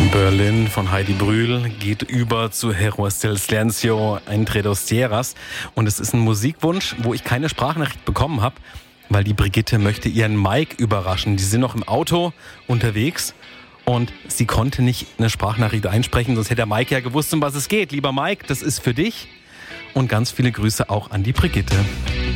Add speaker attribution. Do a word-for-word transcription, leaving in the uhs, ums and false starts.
Speaker 1: Berlin von Heidi Brühl geht über zu Héroes del Silencio, Entre dos Tierras. Und es ist ein Musikwunsch, wo ich keine Sprachnachricht bekommen habe, weil die Brigitte möchte ihren Mike überraschen. Die sind noch im Auto unterwegs und sie konnte nicht eine Sprachnachricht einsprechen, sonst hätte der Mike ja gewusst, um was es geht. Lieber Mike, das ist für dich und ganz viele Grüße auch an die Brigitte.